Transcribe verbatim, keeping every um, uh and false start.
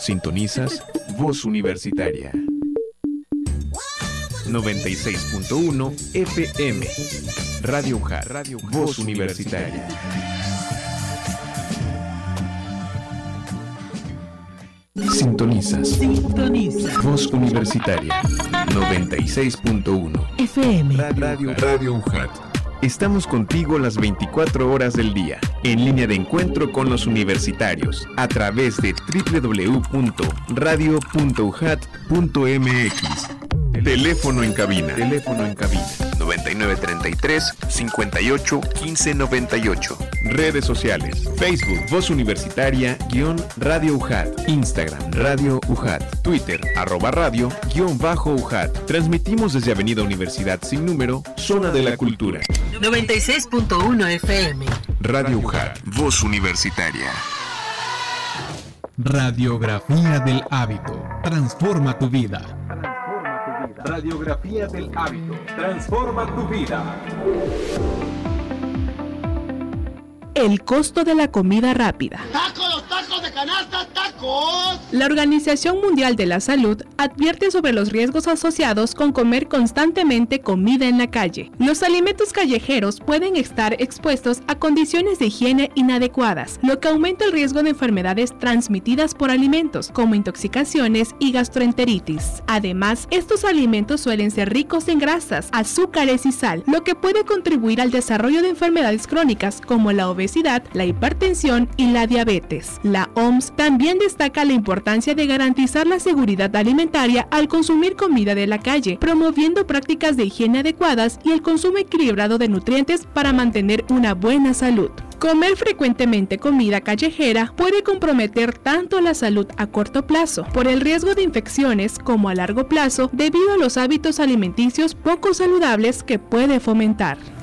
Sintonizas Voz Universitaria noventa y seis punto uno F M. Radio UJAT, Radio Voz Universitaria. Sintonizas. Sintoniza. Voz Universitaria noventa y seis punto uno F M. Radio, Radio UJAT. Estamos contigo las veinticuatro horas del día, en línea de encuentro con los universitarios, a través de doble u doble u doble u punto radio punto ujat punto m x. Teléfono en cabina. Teléfono en cabina. noventa y nueve treinta y tres, cincuenta y ocho, quince noventa y ocho. Redes sociales. Facebook, Voz Universitaria, guión Radio UJAT. Instagram, Radio UJAT. Twitter, arroba radio, guión bajo UJAT. Transmitimos desde Avenida Universidad sin número, Zona de la Cultura. noventa y seis punto uno F M. Radio UJAT, Voz Universitaria. Radiografía del hábito. Transforma tu vida. Radiografía del hábito. Transforma tu vida. El costo de la comida rápida. ¡Tacos, tacos de canasta, tacos! La Organización Mundial de la Salud advierte sobre los riesgos asociados con comer constantemente comida en la calle. Los alimentos callejeros pueden estar expuestos a condiciones de higiene inadecuadas, lo que aumenta el riesgo de enfermedades transmitidas por alimentos, como intoxicaciones y gastroenteritis. Además, estos alimentos suelen ser ricos en grasas, azúcares y sal, lo que puede contribuir al desarrollo de enfermedades crónicas como la obesidad, la hipertensión y la diabetes. La O M S también destaca la importancia de garantizar la seguridad alimentaria al consumir comida de la calle, promoviendo prácticas de higiene adecuadas y el consumo equilibrado de nutrientes para mantener una buena salud. Comer frecuentemente comida callejera puede comprometer tanto la salud a corto plazo, por el riesgo de infecciones, como a largo plazo, debido a los hábitos alimenticios poco saludables que puede fomentar.